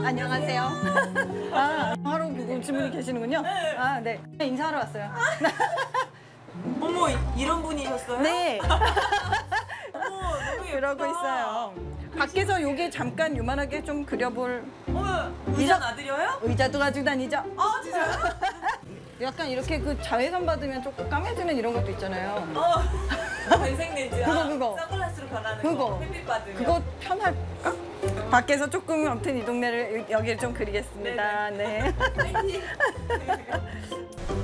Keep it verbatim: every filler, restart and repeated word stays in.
안녕하세요. 아, 하러 오신 분이 계시는군요. 아, 네. 인사하러 왔어요. 어머, 이런 분이셨어요? 네. 어머, 너무 예쁘다. 그러고 있어요. 밖에서 요게 잠깐 요만하게 좀 그려볼 어머, 의자 놔드려요? 의자도 가지고 다니죠? 아, 진짜요? 약간 이렇게 그 자외선 받으면 조금 까매지는 이런 것도 있잖아요. 어, 변생 렌즈. 그거, 아, 그거. 선글라스로 변하는 그거. 거. 햇빛 받으면. 그거 편할까? 밖에서 조금 아무튼 이 동네를 여기를 좀 그리겠습니다. 네. 파이팅.